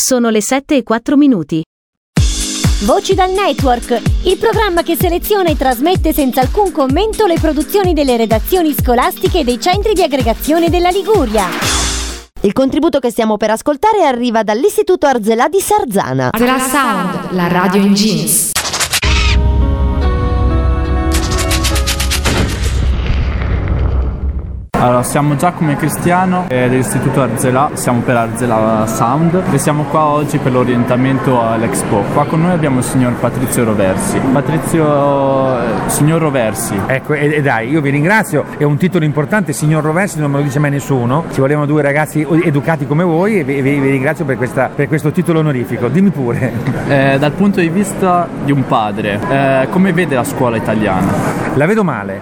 Sono le 7:04. Voci dal Network, il programma che seleziona e trasmette senza alcun commento le produzioni delle redazioni scolastiche e dei centri di aggregazione della Liguria. Il contributo che stiamo per ascoltare arriva dall'Istituto Arzelà di Sarzana. Arzela Sound, la radio in jeans. Allora, siamo Giacomo e Cristiano dell'Istituto Arzelà, siamo per Arzela Sound e siamo qua oggi per l'orientamento all'Expo. Qua con noi abbiamo il signor Patrizio Roversi. Signor Roversi. Ecco, e dai, io vi ringrazio, è un titolo importante, signor Roversi, non me lo dice mai nessuno, ci volevano due ragazzi educati come voi e vi ringrazio per questo titolo onorifico. Dimmi pure. Dal punto di vista di un padre, come vede la scuola italiana? La vedo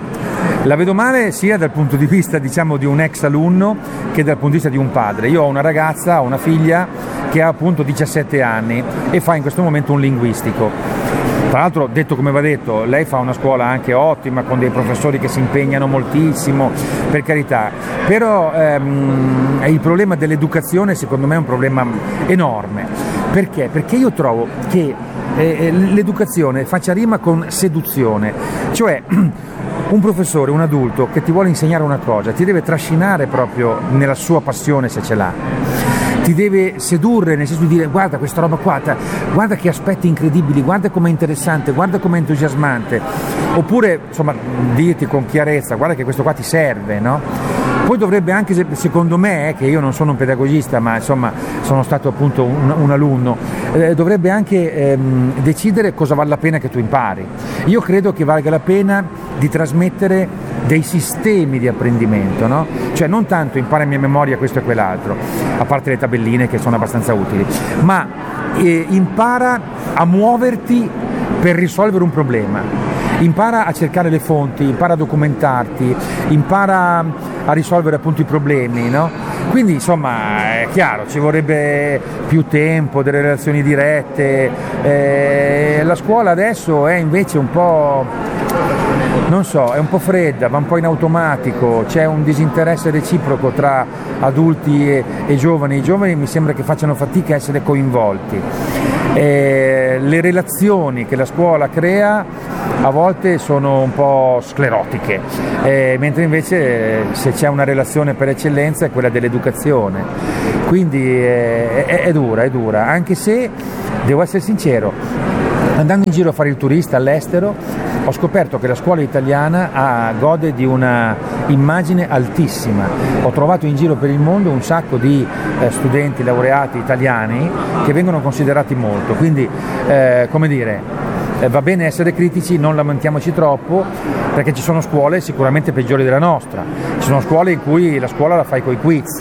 male sia dal punto di vista, diciamo, di un ex alunno che dal punto di vista di un padre. Io ho una ragazza, ho una figlia che ha appunto 17 anni e fa in questo momento un linguistico. Tra l'altro, detto come va detto, lei fa una scuola anche ottima, con dei professori che si impegnano moltissimo, per carità, però il problema dell'educazione secondo me è un problema enorme. Perché? Perché io trovo che l'educazione faccia rima con seduzione, cioè un professore, un adulto che ti vuole insegnare una cosa, ti deve trascinare proprio nella sua passione se ce l'ha, ti deve sedurre nel senso di dire guarda questa roba qua, guarda che aspetti incredibili, guarda com'è interessante, guarda com'è entusiasmante, oppure insomma dirti con chiarezza guarda che questo qua ti serve, no? Poi dovrebbe anche, secondo me, che io non sono un pedagogista ma insomma sono stato appunto un alunno, dovrebbe anche decidere cosa vale la pena che tu impari. Io credo che valga la pena di trasmettere dei sistemi di apprendimento, no? Cioè non tanto imparami a memoria questo e quell'altro, a parte le tabelline che sono abbastanza utili, ma impara a muoverti per risolvere un problema. Impara a cercare le fonti, impara a documentarti, impara a risolvere appunto i problemi, no? Quindi insomma è chiaro, ci vorrebbe più tempo, delle relazioni dirette. La scuola adesso è invece un po', non so, è un po' fredda, va un po' in automatico, c'è un disinteresse reciproco tra adulti e giovani. I giovani mi sembra che facciano fatica a essere coinvolti. Le relazioni che la scuola crea a volte sono un po' sclerotiche, mentre invece se c'è una relazione per eccellenza è quella dell'educazione. Quindi è dura, anche se devo essere sincero, andando in giro a fare il turista all'estero ho scoperto che la scuola italiana gode di una immagine altissima. Ho trovato in giro per il mondo un sacco di studenti laureati italiani che vengono considerati molto, quindi come dire, va bene essere critici, non lamentiamoci troppo, perché ci sono scuole sicuramente peggiori della nostra, ci sono scuole in cui la scuola la fai coi quiz.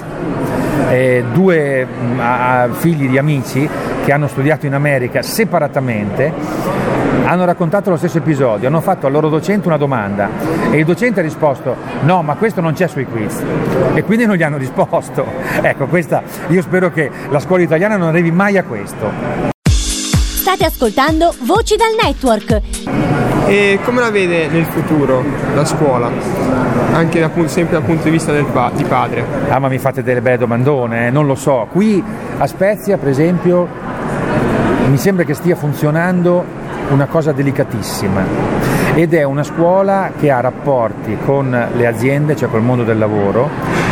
Due figli di amici che hanno studiato in America separatamente hanno raccontato lo stesso episodio, hanno fatto al loro docente una domanda e il docente ha risposto no, ma questo non c'è sui quiz, e quindi non gli hanno risposto. Ecco, io spero che la scuola italiana non arrivi mai a questo. State ascoltando Voci dal Network. E come la vede nel futuro la scuola? Anche sempre dal punto di vista di padre. Ah, ma mi fate delle belle domandone, non lo so. Qui a Spezia, per esempio, mi sembra che stia funzionando una cosa delicatissima, ed è una scuola che ha rapporti con le aziende, cioè col mondo del lavoro,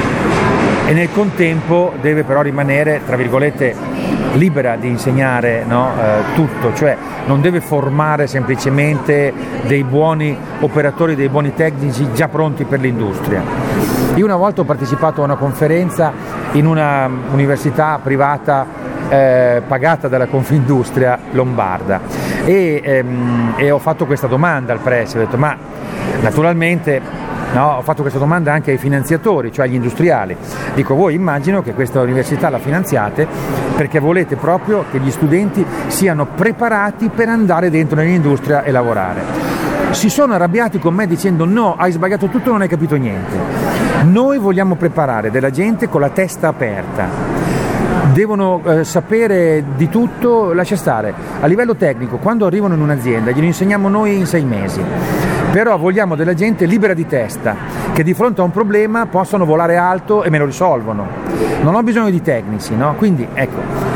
e nel contempo deve però rimanere, tra virgolette, libera di insegnare, no? Tutto, cioè non deve formare semplicemente dei buoni operatori, dei buoni tecnici già pronti per l'industria. Io una volta ho partecipato a una conferenza in una università privata pagata dalla Confindustria lombarda e ho fatto questa domanda al preside, ho detto ma naturalmente no, ho fatto questa domanda anche ai finanziatori, cioè agli industriali. Dico, voi immagino che questa università la finanziate perché volete proprio che gli studenti siano preparati per andare dentro nell'industria e lavorare. Si sono arrabbiati con me dicendo no, hai sbagliato tutto, non hai capito niente. Noi vogliamo preparare della gente con la testa aperta. Devono sapere di tutto, lascia stare. A livello tecnico, quando arrivano in un'azienda, glielo insegniamo noi in 6 mesi. Però vogliamo della gente libera di testa, che di fronte a un problema possano volare alto e me lo risolvono. Non ho bisogno di tecnici, no? Quindi, ecco,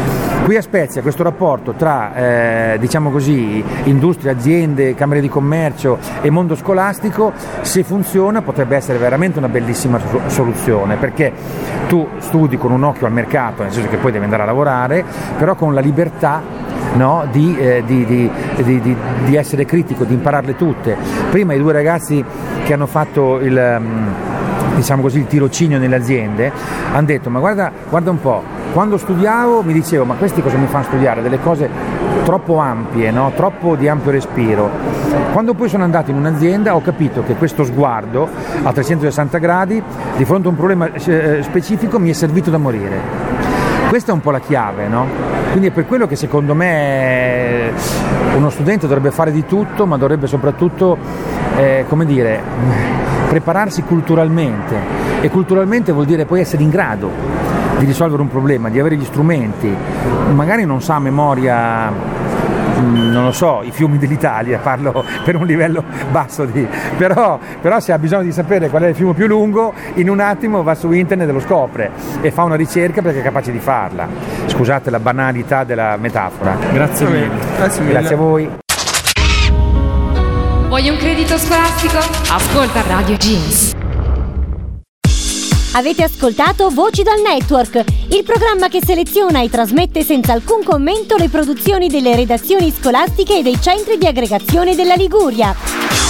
Qui a Spezia questo rapporto tra diciamo così industria, aziende, camere di commercio e mondo scolastico, se funziona, potrebbe essere veramente una bellissima soluzione, perché tu studi con un occhio al mercato, nel senso che poi devi andare a lavorare, però con la libertà, no, di essere critico, di impararle tutte. Prima i due ragazzi che hanno fatto diciamo così, il tirocinio nelle aziende hanno detto: ma guarda un po', quando studiavo mi dicevo ma questi cosa mi fanno studiare? Delle cose troppo ampie, no? Troppo di ampio respiro. Quando poi sono andato in un'azienda ho capito che questo sguardo a 360 gradi di fronte a un problema specifico mi è servito da morire. Questa è un po' la chiave, no? Quindi è per quello che secondo me uno studente dovrebbe fare di tutto, ma dovrebbe soprattutto, come dire, prepararsi culturalmente, e culturalmente vuol dire poi essere in grado di risolvere un problema, di avere gli strumenti. Magari non sa a memoria, non lo so, i fiumi dell'Italia, parlo per un livello basso però se ha bisogno di sapere qual è il fiume più lungo, in un attimo va su internet e lo scopre e fa una ricerca perché è capace di farla. Scusate la banalità della metafora. Grazie mille. Grazie a voi. Voglio un credito scolastico? Ascolta Radio Jeans. Avete ascoltato Voci dal Network, il programma che seleziona e trasmette senza alcun commento le produzioni delle redazioni scolastiche e dei centri di aggregazione della Liguria.